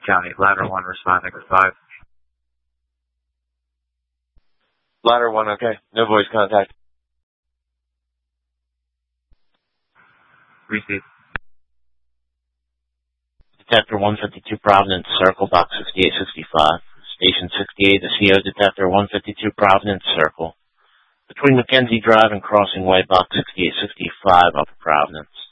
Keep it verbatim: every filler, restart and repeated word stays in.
County, ladder one, responding with five. Ladder one, okay. No voice contact. Receive. Detector one fifty-two Providence, circle, box sixty-eight sixty-five. Station sixty-eight, the C O detector one fifty-two Providence, circle. Between McKenzie Drive and Crossing Way, box sixty-eight sixty-five, Upper Providence.